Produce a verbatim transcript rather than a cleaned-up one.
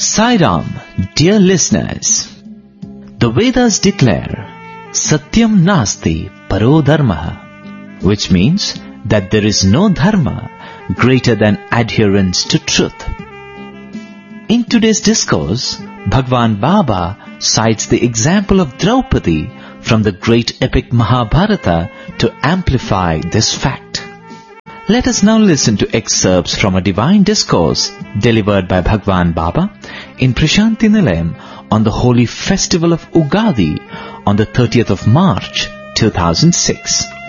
Sai Ram, dear listeners, the Vedas declare Satyam Nasti Paro Dharma, which means that there is no dharma greater than adherence to truth. In today's discourse, Bhagwan Baba cites the example of Draupadi from the great epic Mahabharata to amplify this fact. Let us now listen to excerpts from a divine discourse delivered by Bhagwan Baba in Prashanti Nilayam on the holy festival of Ugadi on the thirtieth of March two thousand six.